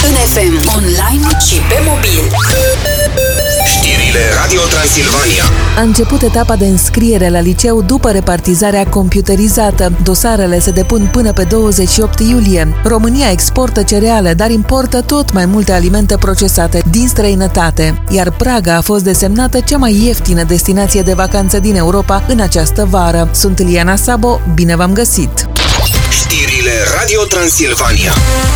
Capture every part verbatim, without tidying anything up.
în F M, online și pe mobil. Știrile Radio Transilvania. A început etapa de înscriere la liceu după repartizarea computerizată. Dosarele se depun până pe douăzeci și opt iulie. România exportă cereale, dar importă tot mai multe alimente procesate din străinătate. Iar Praga a fost desemnată cea mai ieftină destinație de vacanță din Europa în această vară. Sunt Liana Sabo, bine v-am găsit! Știrile Radio Transilvania.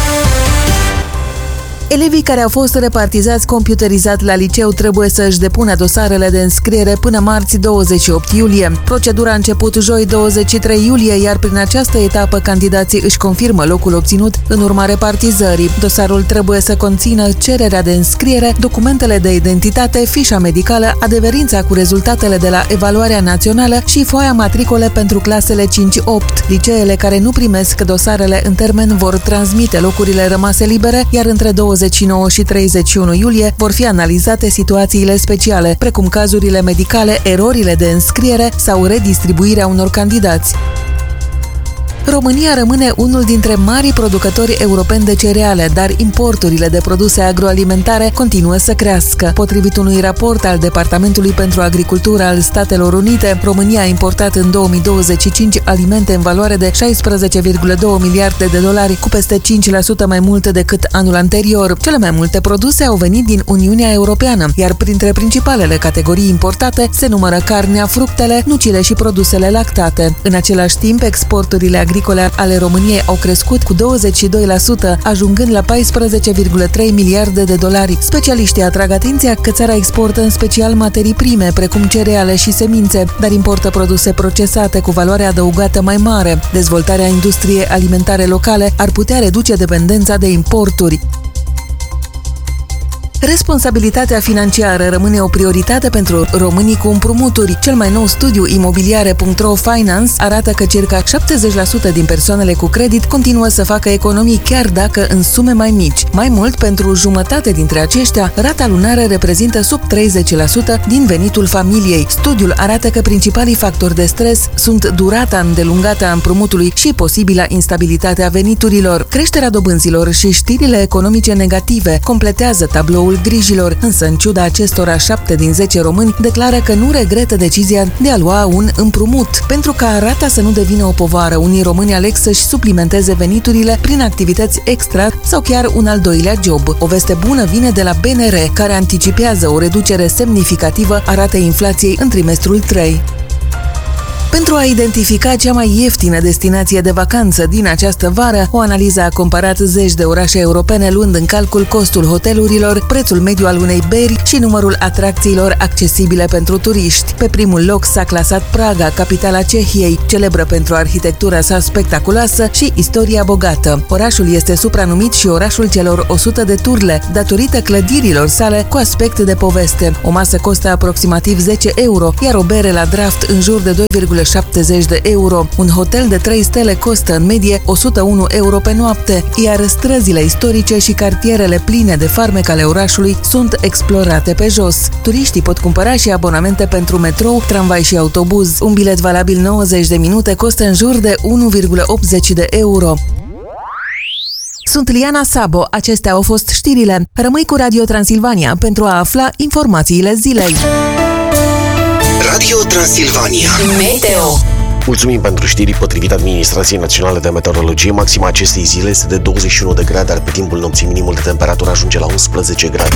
Elevii care au fost repartizați computerizat la liceu trebuie să își depună dosarele de înscriere până marți douăzeci și opt iulie. Procedura a început joi douăzeci și trei iulie, iar prin această etapă candidații își confirmă locul obținut în urma repartizării. Dosarul trebuie să conțină cererea de înscriere, documentele de identitate, fișa medicală, adeverința cu rezultatele de la evaluarea națională și foaia matricole pentru clasele cinci opt. Liceele care nu primesc dosarele în termen vor transmite locurile rămase libere, iar între douăzeci și nouă și treizeci și unu iulie vor fi analizate situațiile speciale, precum cazurile medicale, erorile de înscriere sau redistribuirea unor candidați. România rămâne unul dintre marii producători europeni de cereale, dar importurile de produse agroalimentare continuă să crească. Potrivit unui raport al Departamentului pentru Agricultură al Statelor Unite, România a importat în două mii douăzeci și cinci alimente în valoare de șaisprezece virgulă doi miliarde de dolari, cu peste cinci la sută mai multe decât anul anterior. Cele mai multe produse au venit din Uniunea Europeană, iar printre principalele categorii importate se numără carnea, fructele, nucile și produsele lactate. În același timp, exporturile agricole ale României au crescut cu douăzeci și doi la sută, ajungând la paisprezece virgulă trei miliarde de dolari. Specialiștii atrag atenția că țara exportă în special materii prime, precum cereale și semințe, dar importă produse procesate cu valoare adăugată mai mare. Dezvoltarea industriei alimentare locale ar putea reduce dependența de importuri. Responsabilitatea financiară rămâne o prioritate pentru românii cu împrumuturi. Cel mai nou studiu imobiliare punct ro Finance arată că circa șaptezeci la sută din persoanele cu credit continuă să facă economii, chiar dacă în sume mai mici. Mai mult, pentru jumătate dintre aceștia, rata lunară reprezintă sub treizeci la sută din venitul familiei. Studiul arată că principalii factori de stres sunt durata îndelungată a împrumutului și posibila instabilitate a veniturilor. Creșterea dobânzilor și știrile economice negative completează tabloul grijilor, însă în ciuda acestora, șapte din zece români declară că nu regretă decizia de a lua un împrumut. Pentru ca rata să nu devină o povară, unii români aleg să-și suplimenteze veniturile prin activități extra sau chiar un al doilea job. O veste bună vine de la B N R, care anticipează o reducere semnificativă a ratei inflației în trimestrul trei. Pentru a identifica cea mai ieftină destinație de vacanță din această vară, o analiză a comparat zeci de orașe europene, luând în calcul costul hotelurilor, prețul mediu al unei beri și numărul atracțiilor accesibile pentru turiști. Pe primul loc s-a clasat Praga, capitala Cehiei, celebră pentru arhitectura sa spectaculoasă și istoria bogată. Orașul este supranumit și orașul celor o sută de turle, datorită clădirilor sale cu aspect de poveste. O masă costă aproximativ zece euro, iar o bere la draft în jur de doi virgulă șaptezeci de euro. Un hotel de trei stele costă în medie o sută unu euro pe noapte, iar străzile istorice și cartierele pline de farmec ale orașului sunt explorate pe jos. Turiștii pot cumpăra și abonamente pentru metrou, tramvai și autobuz. Un bilet valabil nouăzeci de minute costă în jur de unu virgulă optzeci de euro. Sunt Liana Sabo, acestea au fost știrile. Rămâi cu Radio Transilvania pentru a afla informațiile zilei. Radio Transilvania. Meteo. Mulțumim pentru știri. Potrivit Administrației Naționale de Meteorologie, maxima acestei zile este de douăzeci și unu de grade, dar pe timpul nopții minimul de temperatură ajunge la unsprezece grade.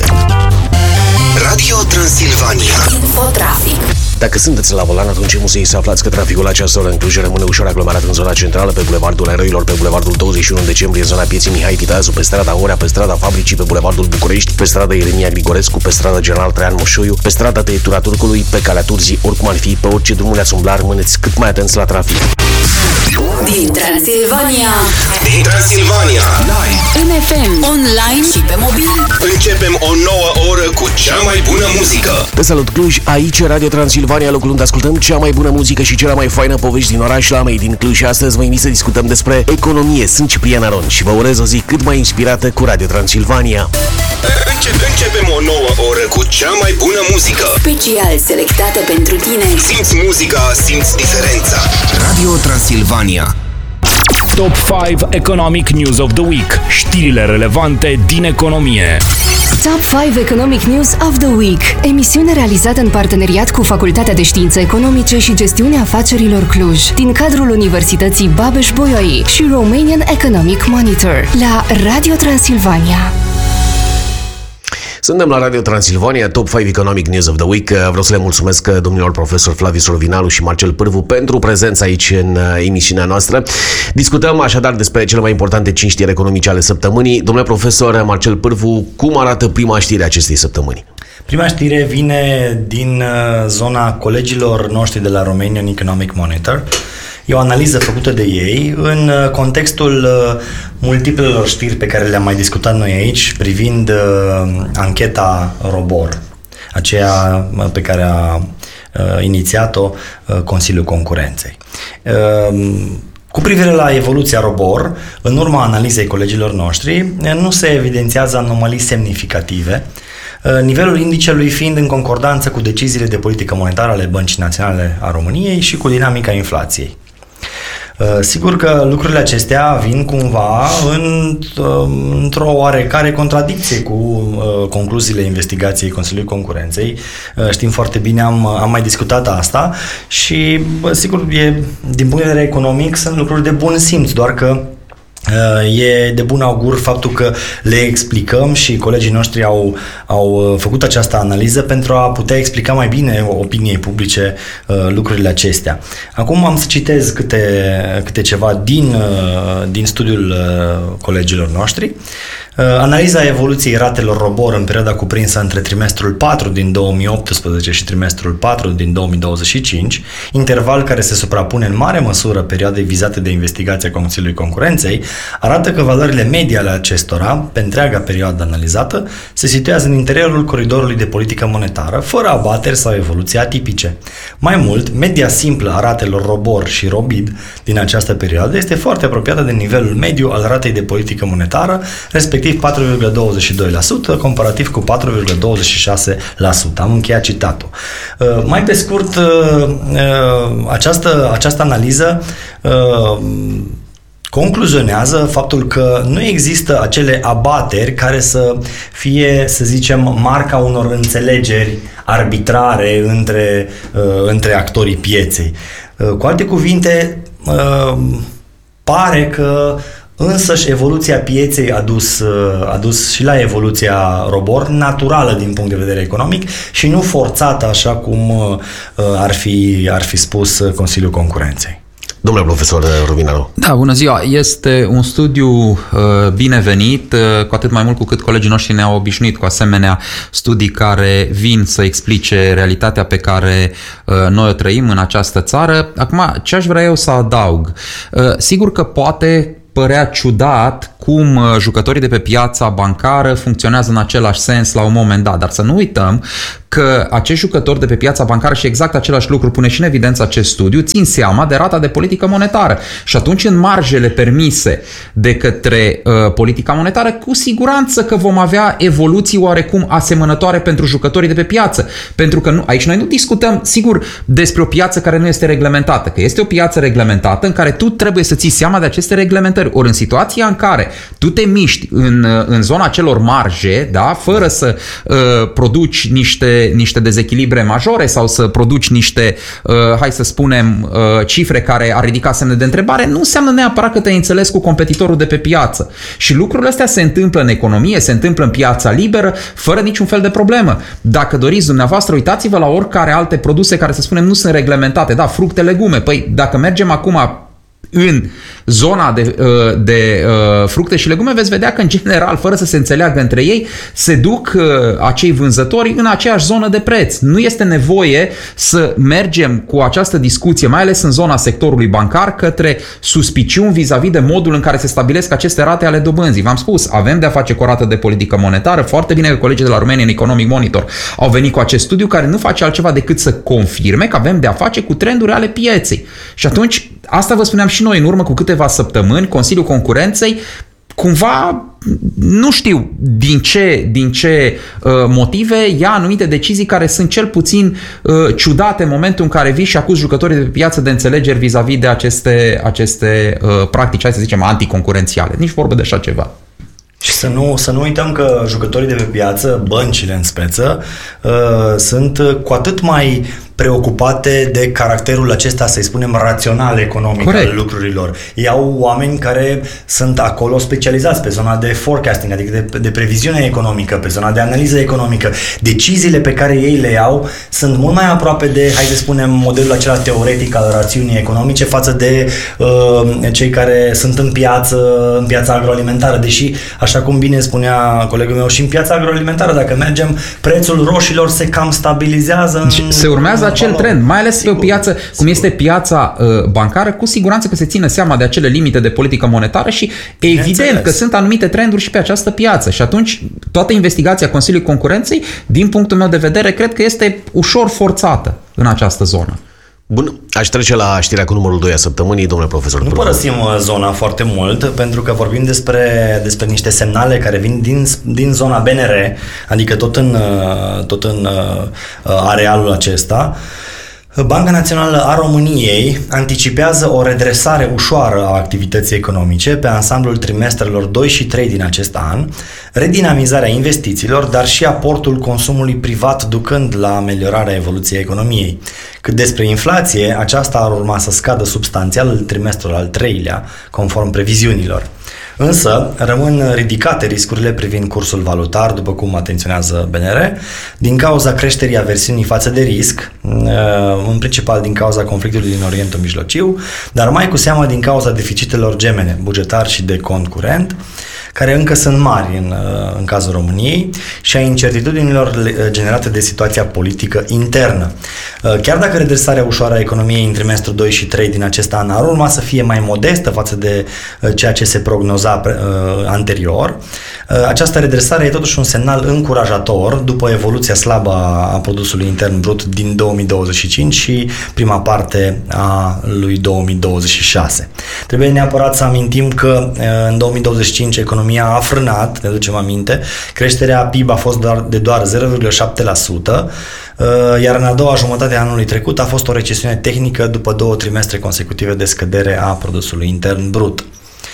Radio Transilvania. Infotrafic. Dacă sunteți la volan, atunci e musei să aflați că traficul la această oră în Cluj rămâne ușor aglomerat în zona centrală, pe bulevardul Eroilor, pe bulevardul douăzeci și unu decembrie, în zona pieței Mihai Viteazu, pe strada Orea, pe strada Fabricii, pe bulevardul București, pe strada Ieremia Grigorescu, pe strada General Traian Moșoiu, pe strada Tăietura Turcului, pe calea Turzii. Oricum ar fi, pe orice drum le-ați umbla, rămâneți cât mai atenți la trafic. Din Transilvania. Din Transilvania. În F M, online și pe mobil. Începem o nouă oră cu cea mai bună muzică. Te salut, Cluj, aici Radio Transilvania, locul unde ascultăm cea mai bună muzică și cea mai faină povești din oraș, la mei din Cluj. Și astăzi vă invit să discutăm despre economie. Sunt Ciprian Aron și vă urez o zi cât mai inspirată cu Radio Transilvania. Începem o nouă oră cu cea mai bună muzică. Special selectată pentru tine. Simți muzica, simți diferența. Radio Transilvania. Top cinci Economic News of the Week. Știrile relevante din economie. Top cinci Economic News of the Week. Emisiune realizată în parteneriat cu Facultatea de Științe Economice și Gestiunea Afacerilor Cluj, din cadrul Universității Babeș-Bolyai și Romanian Economic Monitor, la Radio Transilvania. Suntem la Radio Transilvania, Top cinci Economic News of the Week. Vreau să le mulțumesc domnilor profesor Flavius Rovinalu și Marcel Pârvu pentru prezența aici în emisiunea noastră. Discutăm așadar despre cele mai importante cinci știri economice ale săptămânii. Domnule profesor Marcel Pârvu, cum arată prima știre a acestei săptămâni? Prima știre vine din zona colegilor noștri de la Romanian Economic Monitor. E o analiză făcută de ei în contextul multiplelor știri pe care le-am mai discutat noi aici privind ancheta ROBOR, aceea pe care a inițiat-o Consiliul Concurenței. Cu privire la evoluția ROBOR, în urma analizei colegilor noștri, nu se evidențiază anomalii semnificative, nivelul indicelui fiind în concordanță cu deciziile de politică monetară ale Băncii Naționale a României și cu dinamica inflației. Sigur că lucrurile acestea vin cumva în, într-o oarecare contradicție cu concluziile investigației Consiliului Concurenței. Știm foarte bine, am, am mai discutat asta și, sigur, e, din punct de vedere economic sunt lucruri de bun simț, doar că e de bun augur faptul că le explicăm și colegii noștri au, au făcut această analiză pentru a putea explica mai bine opiniei publice lucrurile acestea. Acum am să citez câte, câte ceva din, din studiul colegilor noștri. Analiza evoluției ratelor ROBOR în perioada cuprinsă între trimestrul patru din două mii optsprezece și trimestrul patru din două mii douăzeci și cinci, interval care se suprapune în mare măsură perioadei vizate de investigația Consiliului Concurenței, arată că valorile medii ale acestora, pe întreaga perioadă analizată, se situează în interiorul coridorului de politică monetară, fără abateri sau evoluții atipice. Mai mult, media simplă a ratelor ROBOR și ROBID din această perioadă este foarte apropiată de nivelul mediu al ratei de politică monetară, respectiv patru virgulă douăzeci și doi la sută, comparativ cu patru virgulă douăzeci și șase la sută. Am încheiat citatul. Uh, mai pe scurt, uh, uh, această, această analiză uh, concluzionează faptul că nu există acele abateri care să fie, să zicem, marca unor înțelegeri arbitrare între, uh, între actorii pieței. Uh, cu alte cuvinte, uh, pare că însăși evoluția pieței a dus, a dus și la evoluția ROBOR naturală din punct de vedere economic și nu forțată așa cum ar fi, ar fi spus Consiliul Concurenței. Domnule profesor Rovinalu. Da, bună ziua. Este un studiu uh, binevenit, uh, cu atât mai mult cu cât colegii noștri ne-au obișnuit cu asemenea studii care vin să explice realitatea pe care uh, noi o trăim în această țară. Acum, ce aș vrea eu să adaug? Uh, sigur că poate părea ciudat cum jucătorii de pe piața bancară funcționează în același sens la un moment dat, dar să nu uităm că acești jucători de pe piața bancară, și exact același lucru pune și în evidență acest studiu, țin seama de rata de politică monetară. Și atunci, în marjele permise de către uh, politica monetară, cu siguranță că vom avea evoluții oarecum asemănătoare pentru jucătorii de pe piață. Pentru că nu, aici noi nu discutăm, sigur, despre o piață care nu este reglementată, că este o piață reglementată în care tu trebuie să ții seama de aceste reglementări. Ori în situația în care tu te miști în, în zona celor marje, da, fără să uh, produci niște, niște dezechilibre majore sau să produci niște, uh, hai să spunem, uh, cifre care ar ridica semne de întrebare, nu înseamnă neapărat că te-ai înțeles cu competitorul de pe piață. Și lucrurile astea se întâmplă în economie, se întâmplă în piața liberă, fără niciun fel de problemă. Dacă doriți dumneavoastră, uitați-vă la oricare alte produse care, să spunem, nu sunt reglementate. Da, fructe, legume. Păi, dacă mergem acum în zona de, de uh, fructe și legume, veți vedea că, în general, fără să se înțeleagă între ei, se duc uh, acei vânzători în aceeași zonă de preț. Nu este nevoie să mergem cu această discuție, mai ales în zona sectorului bancar, către suspiciuni vis-a-vis de modul în care se stabilesc aceste rate ale dobânzii. V-am spus, avem de-a face cu o rată de politică monetară. Foarte bine că colegii de la Romanian Economic Monitor au venit cu acest studiu care nu face altceva decât să confirme că avem de-a face cu trenduri ale pieței. Și atunci, asta vă spuneam și noi în urmă cu câteva săptămâni, Consiliul Concurenței cumva, nu știu din ce, din ce uh, motive ia anumite decizii care sunt cel puțin uh, ciudate în momentul în care vii și acuzi jucătorii de pe piață de înțelegeri vis-a-vis de aceste, aceste uh, practici, hai să zicem, anticoncurențiale. Nici vorbă de așa ceva. Și să nu, să nu uităm că jucătorii de pe piață, băncile în speță, uh, sunt cu atât mai preocupate de caracterul acesta, să-i spunem, rațional economic Corect. Al lucrurilor. Ei au oameni care sunt acolo specializați pe zona de forecasting, adică de, de previziune economică, pe zona de analiză economică. Deciziile pe care ei le iau sunt mult mai aproape de, hai să spunem, modelul acela teoretic al rațiunii economice față de uh, cei care sunt în piață, în piața agroalimentară. Deși, așa cum bine spunea colegul meu, și în piața agroalimentară, dacă mergem, prețul roșilor se cam stabilizează. În, se urmează acel trend, mai ales sigur, pe o piață cum sigur. este piața uh, bancară, cu siguranță că se ține seama de acele limite de politică monetară și evident că sunt anumite trenduri și pe această piață și atunci toată investigația Consiliului Concurenței, din punctul meu de vedere, cred că este ușor forțată în această zonă. Bun, aș trece la știrea cu numărul doi a săptămânii, domnule profesor. Nu părăsim zona foarte mult, pentru că vorbim despre, despre niște semnale care vin din, din zona B N R, adică tot în, tot în arealul acesta. Banca Națională a României anticipează o redresare ușoară a activității economice pe ansamblul trimestrelor doi și trei din acest an, redinamizarea investițiilor, dar și aportul consumului privat ducând la ameliorarea evoluției economiei. Cât despre inflație, aceasta ar urma să scadă substanțial în trimestrul al treilea, conform previziunilor. Însă, rămân ridicate riscurile privind cursul valutar, după cum atenționează B N R, din cauza creșterii aversiunii față de risc, în principal din cauza conflictului din Orientul Mijlociu, dar mai cu seamă din cauza deficitelor gemene, bugetar și de cont curent, care încă sunt mari în, în cazul României și a incertitudinilor generate de situația politică internă. Chiar dacă redresarea ușoară a economiei în trimestrul doi și trei din acest an ar urma să fie mai modestă față de ceea ce se prognoza anterior, această redresare e totuși un semnal încurajator după evoluția slabă a produsului intern brut din două mii douăzeci și cinci și prima parte a lui două mii douăzeci și șase. Trebuie neapărat să amintim că în două mii douăzeci și cinci economia a frânat, ne ducem aminte, creșterea P I B a fost doar, de doar zero virgulă șapte la sută, iar în a doua jumătate a anului trecut a fost o recesiune tehnică după două trimestre consecutive de scădere a produsului intern brut.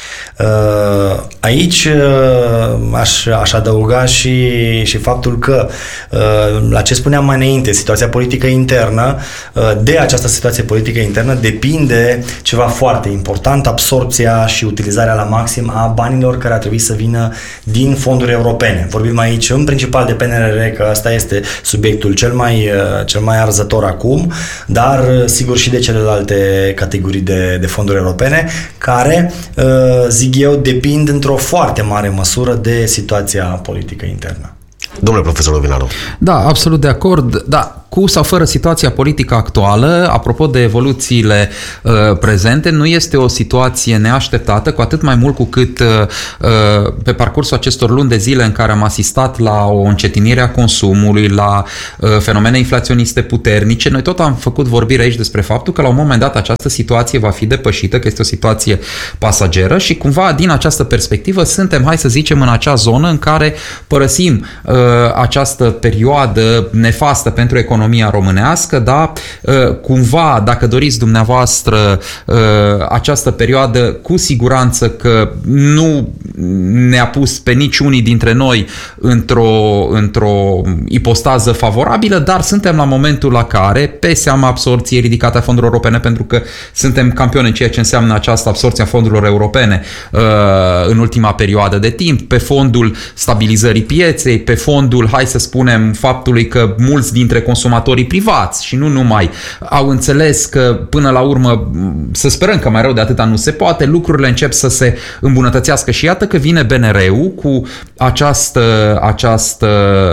Aici aș, aș adăuga și, și faptul că, la ce spuneam mai înainte, situația politică internă, de această situație politică internă depinde ceva foarte important, absorpția și utilizarea la maxim a banilor care ar trebui să vină din fonduri europene. Vorbim aici în principal de P N R R, că asta este subiectul cel mai, cel mai arzător acum, dar sigur și de celelalte categorii de, de fonduri europene, care, zic eu, depind într-o foarte mare măsură de situația politică internă. Domnule profesor Lovinaru. Da, absolut de acord. Da, cu sau fără situația politică actuală, apropo de evoluțiile uh, prezente, nu este o situație neașteptată, cu atât mai mult cu cât uh, pe parcursul acestor luni de zile în care am asistat la o încetinire a consumului, la uh, fenomene inflaționiste puternice, noi tot am făcut vorbire aici despre faptul că la un moment dat această situație va fi depășită, că este o situație pasageră și cumva din această perspectivă suntem, hai să zicem, în acea zonă în care părăsim uh, această perioadă nefastă pentru economia românească, da, cumva, dacă doriți dumneavoastră această perioadă, cu siguranță că nu ne-a pus pe niciunii dintre noi într-o, într-o ipostază favorabilă, dar suntem la momentul la care, pe seama absorției ridicate a fondurilor europene, pentru că suntem campioni în ceea ce înseamnă această absorție a fondurilor europene în ultima perioadă de timp, pe fondul stabilizării pieței, pe fondul, hai să spunem, faptului că mulți dintre consumatorii privați și nu numai au înțeles că până la urmă, să sperăm că mai rău de atâta nu se poate, lucrurile încep să se îmbunătățească și iată că vine B N R-ul cu această, această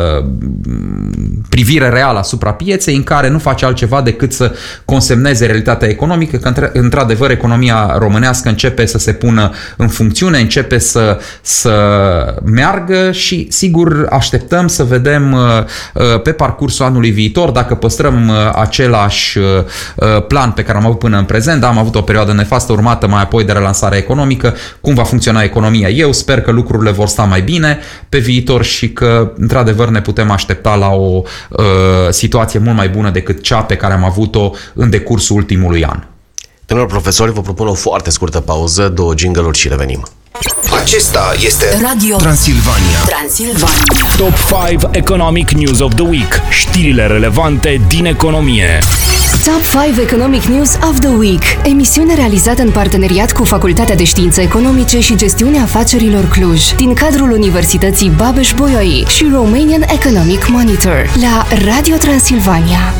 privire reală asupra pieței în care nu face altceva decât să consemneze realitatea economică, că într-adevăr economia românească începe să se pună în funcțiune, începe să, să meargă și sigur așteptăm să vedem pe parcursul anului viitor viitor, dacă păstrăm același plan pe care am avut până în prezent, da, am avut o perioadă nefastă urmată mai apoi de relansare economică, cum va funcționa economia. Eu sper că lucrurile vor sta mai bine pe viitor și că, într-adevăr, ne putem aștepta la o uh, situație mult mai bună decât cea pe care am avut-o în decursul ultimului an. Domnilor profesori, vă propun o foarte scurtă pauză, două jingle-uri și revenim. Acesta este Radio Transilvania. Transilvania. Top cinci Economic News of the Week. Știrile relevante din economie. Top cinci Economic News of the Week. Emisiune realizată în parteneriat cu Facultatea de Științe Economice și Gestiunea Afacerilor Cluj, din cadrul Universității Babeș-Bolyai și Romanian Economic Monitor, la Radio Transilvania.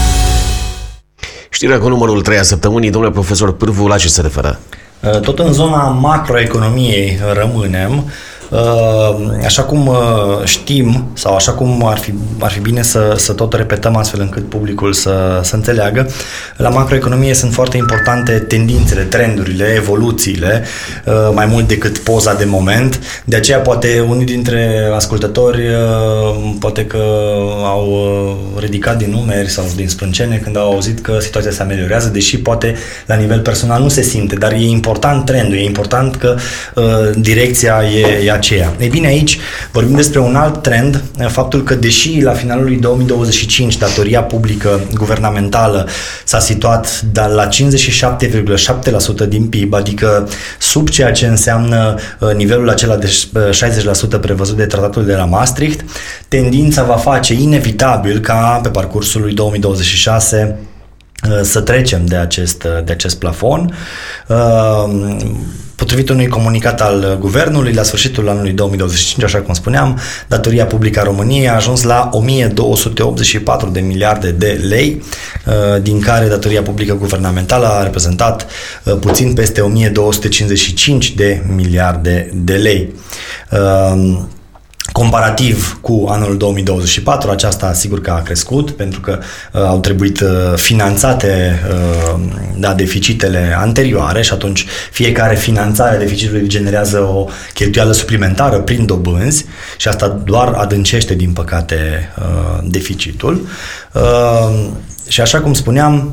Știrea cu numărul trei a săptămânii, domnule profesor Pârvu, la ce se referă? Tot în zona macroeconomiei rămânem. Așa cum știm sau așa cum ar fi, ar fi bine să, să tot repetăm astfel încât publicul să, să înțeleagă, la macroeconomie sunt foarte importante tendințele, trendurile, evoluțiile, mai mult decât poza de moment. De aceea poate unii dintre ascultători poate că au ridicat din numeri sau din sprâncene când au auzit că situația se ameliorează, deși poate la nivel personal nu se simte, dar e important trendul, e important că direcția e, e aceea. Ei bine, aici vorbim despre un alt trend, faptul că deși la finalul lui două mii douăzeci și cinci datoria publică guvernamentală s-a situat la cincizeci și șapte virgulă șapte la sută din P I B, adică sub ceea ce înseamnă nivelul acela de șaizeci la sută prevăzut de tratatul de la Maastricht, tendința va face inevitabil ca pe parcursul lui două mii douăzeci și șase să trecem de acest, de acest plafon. Potrivit unui comunicat al Guvernului, la sfârșitul anului două mii douăzeci și cinci, așa cum spuneam, datoria publică a României a ajuns la o mie două sute optzeci și patru de miliarde de lei, din care datoria publică guvernamentală a reprezentat puțin peste o mie două sute cincizeci și cinci de miliarde de lei. Comparativ cu anul două mii douăzeci și patru, aceasta sigur că a crescut pentru că uh, au trebuit uh, finanțate uh, da, deficitele anterioare și atunci fiecare finanțare a deficitului generează o cheltuială suplimentară prin dobânzi și asta doar adâncește, din păcate, uh, deficitul. Uh, și așa cum spuneam,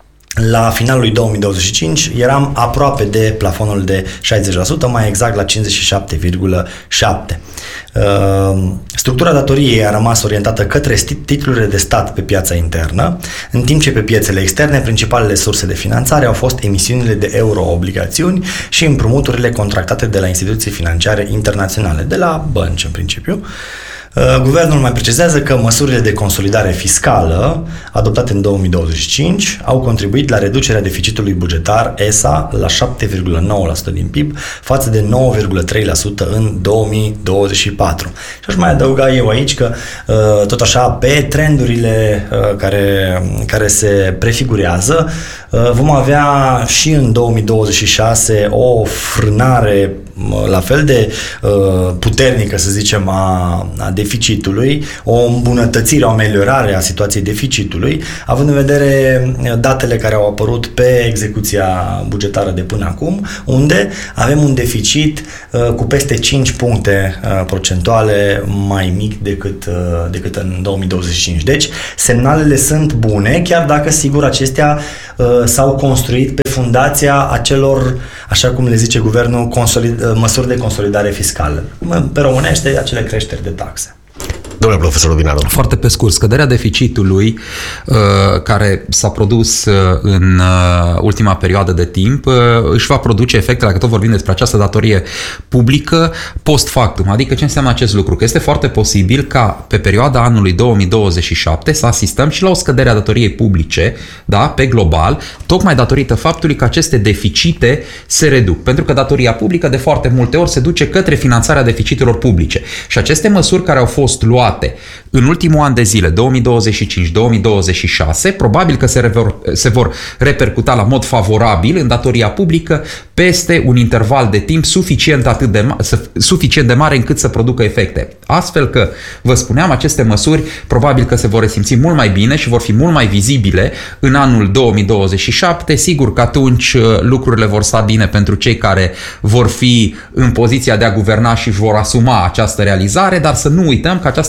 la finalul lui două mii douăzeci și cinci eram aproape de plafonul de șaizeci la sută, mai exact la cincizeci și șapte virgulă șapte la sută. Structura datoriei a rămas orientată către titlurile de stat pe piața internă, în timp ce pe piețele externe principalele surse de finanțare au fost emisiunile de euro-obligațiuni și împrumuturile contractate de la instituții financiare internaționale, de la bănci în principiu. Guvernul mai precizează că măsurile de consolidare fiscală adoptate în două mii douăzeci și cinci au contribuit la reducerea deficitului bugetar E S A la șapte virgulă nouă la sută din P I B față de nouă virgulă trei la sută în două mii douăzeci și patru. Și aș mai adăuga eu aici că tot așa pe trendurile care, care se prefigurează vom avea și în două mii douăzeci și șase o frânare la fel de puternică, să zicem, a, a deficitului, o îmbunătățire, o ameliorare a situației deficitului, având în vedere datele care au apărut pe execuția bugetară de până acum, unde avem un deficit uh, cu peste cinci puncte uh, procentuale mai mic decât, uh, decât în două mii douăzeci și cinci. Deci, semnalele sunt bune, chiar dacă, sigur, acestea uh, s-au construit pe fundația acelor, așa cum le zice guvernul, consolid- măsuri de consolidare fiscală. Pe românește, acele creșteri de taxe. Domnule profesor Rubinaru. Foarte pe scurt, scăderea deficitului uh, care s-a produs uh, în uh, ultima perioadă de timp uh, își va produce efecte, dacă tot vorbim despre această datorie publică, post factum. Adică ce înseamnă acest lucru? Că este foarte posibil ca pe perioada anului două mii douăzeci și șapte să asistăm și la o scădere a datoriei publice, da, pe global, tocmai datorită faptului că aceste deficite se reduc. Pentru că datoria publică de foarte multe ori se duce către finanțarea deficitelor publice. Și aceste măsuri care au fost luate în ultimul an de zile, două mii douăzeci și cinci două mii douăzeci și șase, probabil că se, rever, se vor repercuta la mod favorabil în datoria publică peste un interval de timp suficient, atât de, suficient de mare încât să producă efecte. Astfel că, vă spuneam, aceste măsuri probabil că se vor resimți mult mai bine și vor fi mult mai vizibile în anul două mii douăzeci și șapte. Sigur că atunci lucrurile vor sta bine pentru cei care vor fi în poziția de a guverna și își vor asuma această realizare, dar să nu uităm că această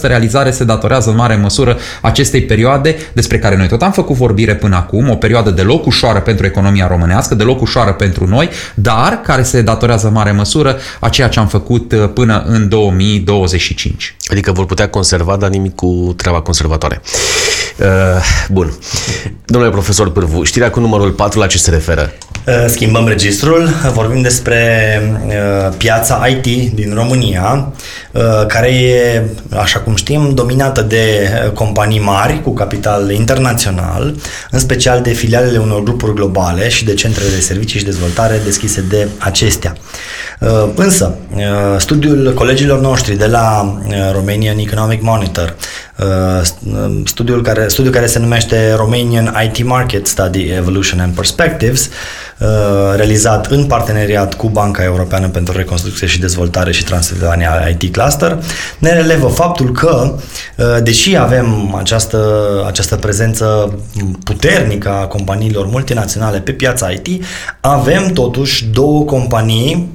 realizare se datorează în mare măsură acestei perioade despre care noi tot am făcut vorbire până acum, o perioadă deloc ușoară pentru economia românească, deloc ușoară pentru noi, dar care se datorează în mare măsură a ceea ce am făcut până în două mii douăzeci și cinci. Adică vor putea conserva, dar nimic cu treaba conservatoare. Uh, bun. Domnule profesor Pârvu, știrea cu numărul patru la ce se referă? Schimbăm registrul, vorbim despre uh, piața I T din România, uh, care e, așa cum știm, dominată de companii mari cu capital internațional, în special de filialele unor grupuri globale și de centrele de servicii și dezvoltare deschise de acestea. Uh, însă, uh, studiul colegilor noștri de la uh, Romanian Economic Monitor, uh, studiul, care, studiul care se numește Romanian I T Market Study Evolution and Perspectives, realizat în parteneriat cu Banca Europeană pentru Reconstrucție și Dezvoltare și Transilvania I T Cluster, ne relevă faptul că, deși avem această, această prezență puternică a companiilor multinaționale pe piața I T, avem totuși două companii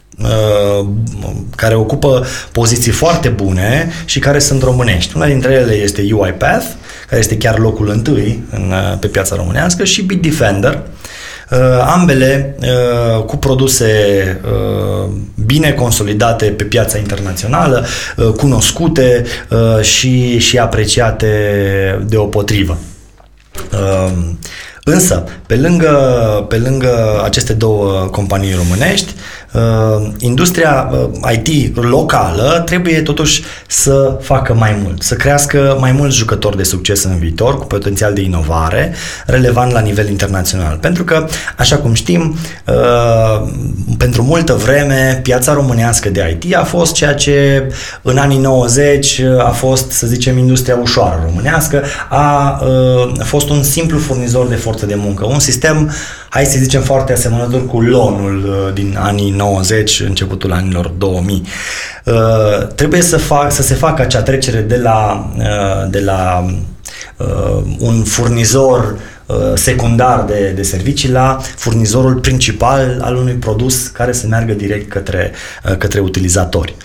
care ocupă poziții foarte bune și care sunt românești. Una dintre ele este UiPath, care este chiar locul întâi în, pe piața românească, și Bitdefender, Uh, ambele uh, cu produse uh, bine consolidate pe piața internațională, uh, cunoscute uh, și, și apreciate deopotrivă. Uh, însă, pe lângă, pe lângă aceste două companii românești, uh, industria uh, I T locală trebuie totuși să facă mai mult, să crească mai mulți jucători de succes în viitor, cu potențial de inovare relevant la nivel internațional. Pentru că, așa cum știm, uh, pentru multă vreme piața românească de I T a fost ceea ce în anii nouăzeci a fost, să zicem, industria ușoară românească, a, uh, a fost un simplu furnizor de forță de muncă, un sistem, hai să zicem, foarte asemănător cu loanul din anii nouăzeci, începutul anilor două mii. Uh, trebuie să, fac, să se facă acea trecere de la, uh, de la uh, un furnizor uh, secundar de, de servicii la furnizorul principal al unui produs care să meargă direct către, uh, către utilizatori.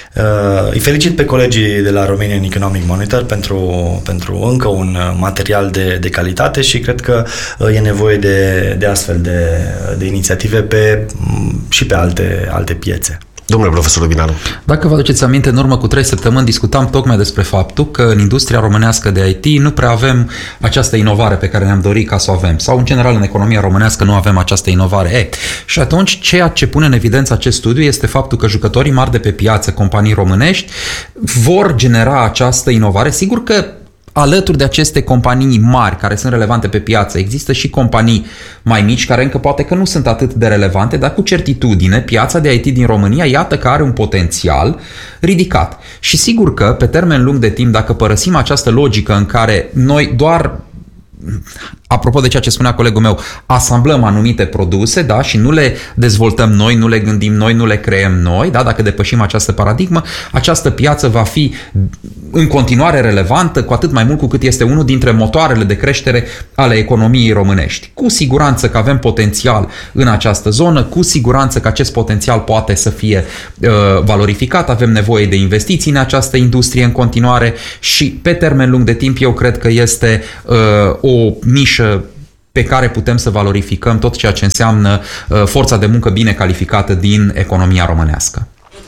Uh, îi felicit pe colegii de la Romanian Economic Monitor pentru, pentru încă un material de, de calitate și cred că uh, e nevoie de, de astfel de, de inițiative pe, și pe alte, alte piețe. Domnule profesor Rubinanu. Dacă vă aduceți aminte, în urmă cu trei săptămâni discutam tocmai despre faptul că în industria românească de I T nu prea avem această inovare pe care ne-am dorit ca să o avem. Sau, în general, în economia românească nu avem această inovare. E, și atunci, ceea ce pune în evidență acest studiu este faptul că jucătorii mari de pe piață, companii românești, vor genera această inovare. Sigur că alături de aceste companii mari care sunt relevante pe piață, există și companii mai mici care încă poate că nu sunt atât de relevante, dar cu certitudine piața de I T din România, iată că are un potențial ridicat. Și sigur că pe termen lung de timp, dacă părăsim această logică în care noi doar, apropo de ceea ce spunea colegul meu, asamblăm anumite produse, da, și nu le dezvoltăm noi, nu le gândim noi, nu le creăm noi, da, dacă depășim această paradigmă, această piață va fi în continuare relevantă, cu atât mai mult cu cât este unul dintre motoarele de creștere ale economiei românești. Cu siguranță că avem potențial în această zonă, cu siguranță că acest potențial poate să fie uh, valorificat, avem nevoie de investiții în această industrie în continuare și pe termen lung de timp eu cred că este uh, o nișă pe care putem să valorificăm tot ceea ce înseamnă uh, forța de muncă bine calificată din economia românească.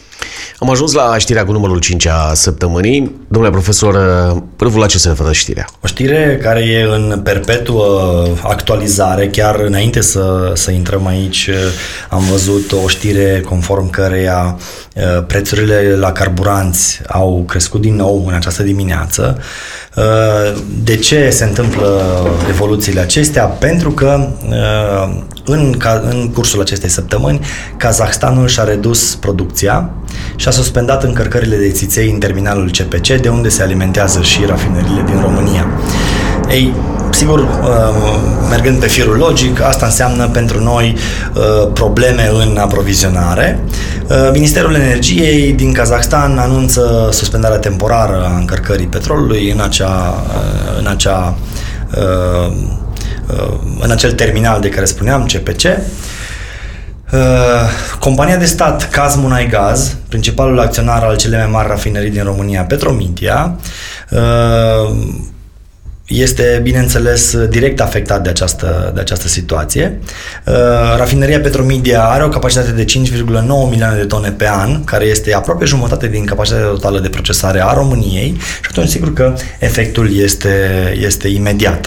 Am ajuns la știrea cu numărul cinci a săptămânii. Domnule profesor Pârvu, la ce se referă știrea? O știre care e în perpetuă actualizare. Chiar înainte să, să intrăm aici, am văzut o știre conform căreia prețurile la carburanți au crescut din nou în această dimineață. De ce se întâmplă evoluțiile acestea? Pentru că în, în cursul acestei săptămâni Kazahstanul și-a redus producția și a suspendat încărcările de țiței în terminalul C P C, de unde se alimentează și rafinările din România. Ei, sigur, mergând pe firul logic, asta înseamnă pentru noi probleme în aprovizionare. Ministerul Energiei din Kazahstan anunță suspendarea temporară a încărcării petrolului în acea, în acea în acel terminal de care spuneam, C P C. Compania de stat Cazmunaygaz, principalul acționar al celei mai mari rafinării din România, Petromintia, este, bineînțeles, direct afectat de această, de această situație. Rafineria Petromintia are o capacitate de cinci virgulă nouă milioane de tone pe an, care este aproape jumătate din capacitatea totală de procesare a României și atunci sigur că efectul este, este imediat.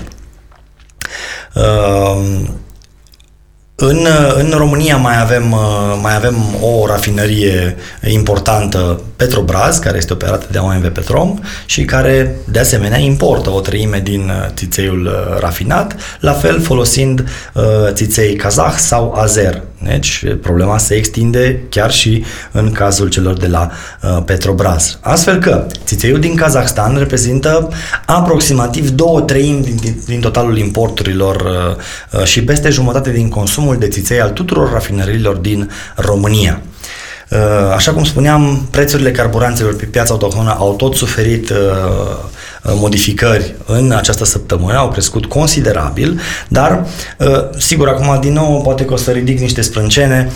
În, în România mai avem, mai avem o rafinărie importantă, Petrobras, care este operată de O M V Petrom și care, de asemenea, importă o treime din țițeiul rafinat, la fel folosind țiței kazah sau azer. Deci, problema se extinde chiar și în cazul celor de la Petrobras. Astfel că țițeiul din Kazahstan reprezintă aproximativ două treimi din, din, din totalul importurilor și peste jumătate din consumul de țiței al tuturor rafinăriilor din România. Așa cum spuneam, prețurile carburanților pe piața autohtonă au tot suferit modificări în această săptămână, au crescut considerabil, dar sigur, acum din nou poate că o să ridic niște sprâncene.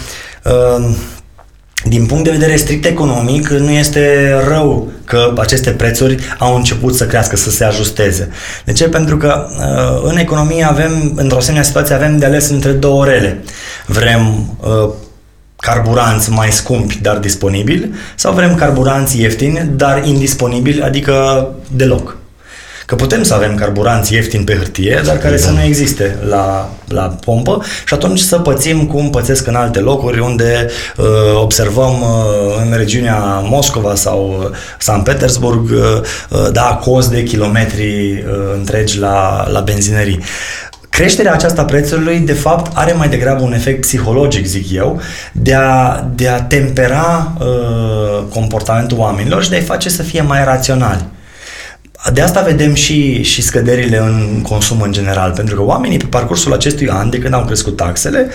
Din punct de vedere strict economic, nu este rău că aceste prețuri au început să crească, să se ajusteze. De ce? Pentru că în economie avem, într-o asemenea situație, avem de ales între două rele. Vrem carburanți mai scumpi, dar disponibili, sau vrem carburanți ieftini, dar indisponibili, adică deloc. Că putem să avem carburanți ieftini pe hârtie, dar care să nu existe la, la pompă și atunci să pățim cum pățesc în alte locuri unde uh, observăm uh, în regiunea Moscova sau uh, Sankt Petersburg uh, da, cozi de kilometri uh, întregi la, la benzinării. Creșterea aceasta prețului, de fapt, are mai degrabă un efect psihologic, zic eu, de a, de a tempera uh, comportamentul oamenilor și de a-i face să fie mai raționali. De asta vedem și, și scăderile în consum în general, pentru că oamenii pe parcursul acestui an, de când au crescut taxele,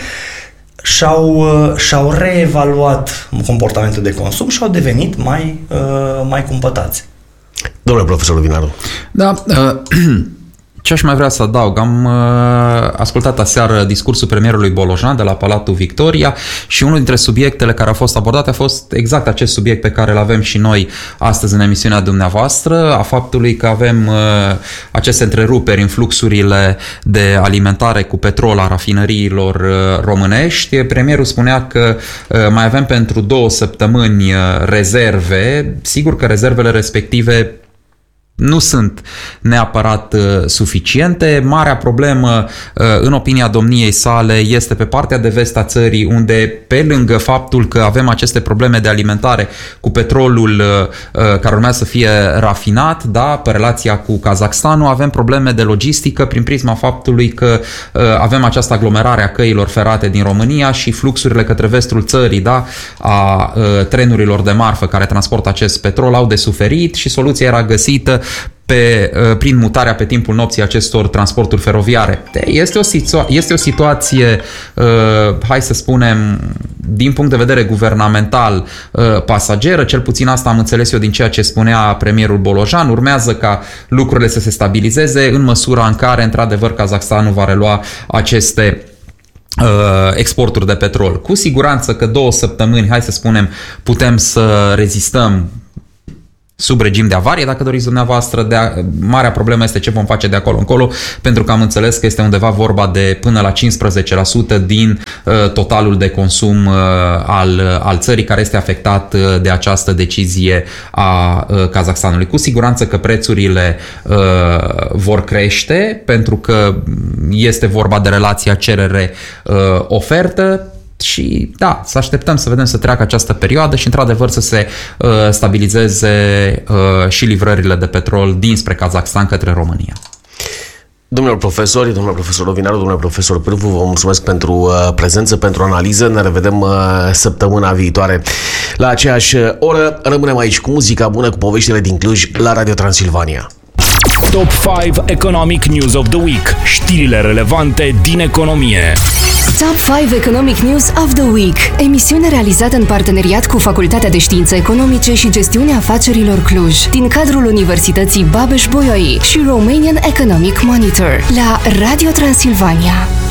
și-au, și-au reevaluat comportamentul de consum și au devenit mai, mai cumpătați. Domnule profesor Vinaru. Da, uh, ce aș mai vrea să adaug? Am uh, ascultat aseară discursul premierului Bolojan de la Palatul Victoria și unul dintre subiectele care a fost abordate a fost exact acest subiect pe care îl avem și noi astăzi în emisiunea dumneavoastră, a faptului că avem uh, aceste întreruperi în fluxurile de alimentare cu petrol a rafinăriilor uh, românești. Premierul spunea că uh, mai avem pentru două săptămâni uh, rezerve. Sigur că rezervele respective nu sunt neapărat uh, suficiente. Marea problemă, uh, în opinia domniei sale, este pe partea de vest a țării, unde, pe lângă faptul că avem aceste probleme de alimentare cu petrolul uh, uh, care urmează să fie rafinat, da, pe relația cu Kazahstanul, avem probleme de logistică prin prisma faptului că uh, avem această aglomerare a căilor ferate din România și fluxurile către vestul țării, da, a uh, trenurilor de marfă care transportă acest petrol au de suferit și soluția era găsită pe, prin mutarea pe timpul nopții acestor transporturi feroviare. Este o, situa- este o situație, uh, hai să spunem, din punct de vedere guvernamental, uh, pasageră, cel puțin asta am înțeles eu din ceea ce spunea premierul Bolojan. Urmează ca lucrurile să se stabilizeze în măsura în care, într-adevăr, Kazahstanul va relua aceste uh, exporturi de petrol. Cu siguranță că două săptămâni, hai să spunem, putem să rezistăm sub regim de avarie, dacă doriți dumneavoastră. De a, marea problemă este ce vom face de acolo încolo, pentru că am înțeles că este undeva vorba de până la cincisprezece la sută din uh, totalul de consum uh, al, al țării care este afectat uh, de această decizie a uh, Kazahstanului. Cu siguranță că prețurile uh, vor crește, pentru că este vorba de relația cerere-ofertă. Și da, să așteptăm să vedem să treacă această perioadă și într-adevăr să se uh, stabilizeze uh, și livrările de petrol dinspre Kazahstan către România. Domnilor profesori, domnule profesor Rovinaru, domnule profesor Pârvu, vă mulțumesc pentru uh, prezență, pentru analiză. Ne revedem uh, săptămâna viitoare la aceeași oră. Rămânem aici cu muzica bună, cu poveștile din Cluj la Radio Transilvania. Top cinci Economic News of the Week. Știrile relevante din economie. Top cinci Economic News of the Week. Emisiune realizată în parteneriat cu Facultatea de Științe Economice și Gestiunea Afacerilor Cluj, din cadrul Universității Babeș-Bolyai și Romanian Economic Monitor, la Radio Transilvania.